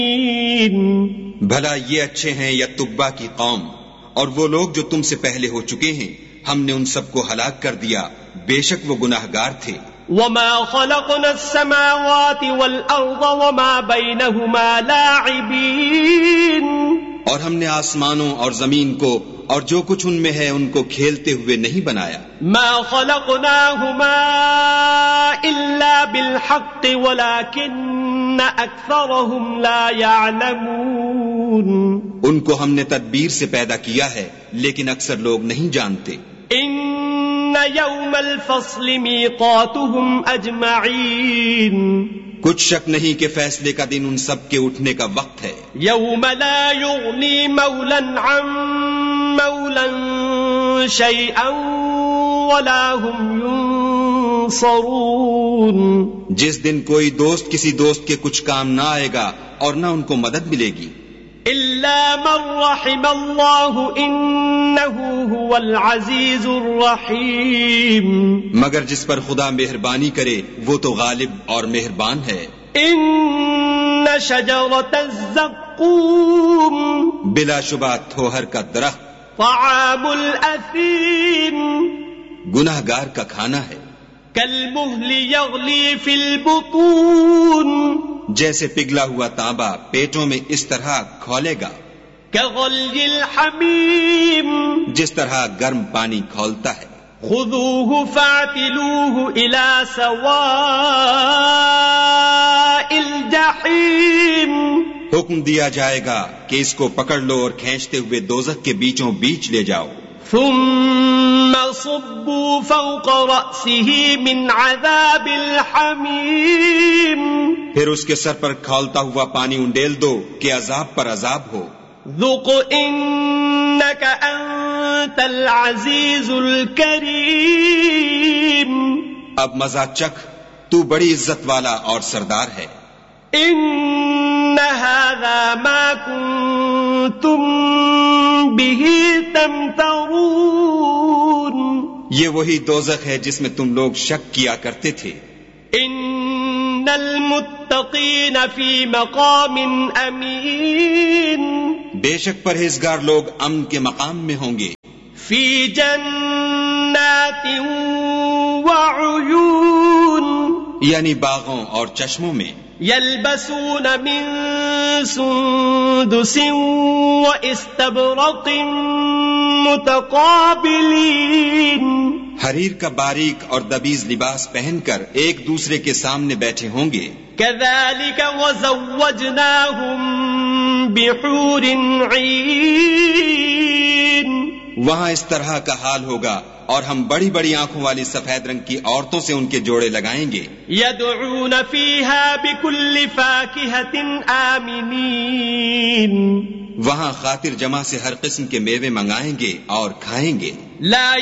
بھلا یہ اچھے ہیں یا تبا کی قوم اور وہ لوگ جو تم سے پہلے ہو چکے ہیں، ہم نے ان سب کو ہلاک کر دیا، بے شک وہ گناہگار تھے۔ وما خلقنا السماوات والأرض وما بينهما لاعبين، اور ہم نے آسمانوں اور زمین کو اور جو کچھ ان میں ہے ان کو کھیلتے ہوئے نہیں بنایا۔ ما خلقناهما إلا بالحق ولكن أكثرهم لا يعلمون، ان کو ہم نے تدبیر سے پیدا کیا ہے لیکن اکثر لوگ نہیں جانتے۔ ان يوم الفصل ميقاتهم اجمعين، کچھ شک نہیں کہ فیصلے کا دن ان سب کے اٹھنے کا وقت ہے۔ یوم لا یغنی مولا عن مولا شیئا ولا هم ينصرون، جس دن کوئی دوست کسی دوست کے کچھ کام نہ آئے گا اور نہ ان کو مدد ملے گی۔ الا من رحم اللہ انہ هو العزیز الرحیم، مگر جس پر خدا مہربانی کرے وہ تو غالب اور مہربان ہے۔ ان شجرۃ الزقوم، بلا شبہ تھوہر کا درخت، طعام الاثیم، گناہگار کا کھانا ہے۔ کالمہل یغلی فی البطون، جیسے پگھلا ہوا تانبا پیٹوں میں اس طرح کھولے گا۔ کغلی الحمیم، جس طرح گرم پانی کھولتا ہے۔ خذوہ فاعتلوہ الی سواء الجحیم، حکم دیا جائے گا کہ اس کو پکڑ لو اور کھینچتے ہوئے دوزخ کے بیچوں بیچ لے جاؤ۔ ثم صبوا فوق رأسه من عذاب الحمیم، پھر اس کے سر پر کھولتا ہوا پانی انڈیل دو کہ عذاب پر عذاب ہو۔ ذق انک انت العزیز الکریم، اب مزہ چکھ، تو بڑی عزت والا اور سردار ہے۔ ان هذا ما کنتم به تمترون، یہ وہی دوزخ ہے جس میں تم لوگ شک کیا کرتے تھے۔ ان المتقین فی مقام امین، بے شک پرہیزگار لوگ امن کے مقام میں ہوں گے۔ فی جنات وعیون، یعنی باغوں اور چشموں میں۔ یلبسون من سندس واستبرق متقابلین، حریر کا باریک اور دبیز لباس پہن کر ایک دوسرے کے سامنے بیٹھے ہوں گے۔ کذالک وزوجناہم بحور عین، وہاں اس طرح کا حال ہوگا اور ہم بڑی بڑی آنکھوں والی سفید رنگ کی عورتوں سے ان کے جوڑے لگائیں گے۔ یدعون فیہا بکل فاکہۃ آمنین، وہاں خاطر جمع سے ہر قسم کے میوے منگائیں گے اور کھائیں گے۔ لا